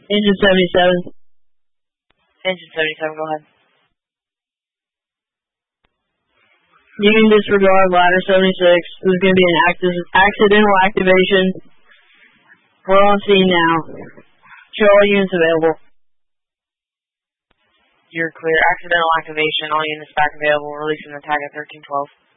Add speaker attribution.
Speaker 1: Engine 77.
Speaker 2: Engine 77, go ahead.
Speaker 1: You can disregard ladder 76. This is going to be an accidental activation. We're on scene now. Show all units available.
Speaker 2: You're clear. Accidental activation. All units back available. Releasing the tag at 1312.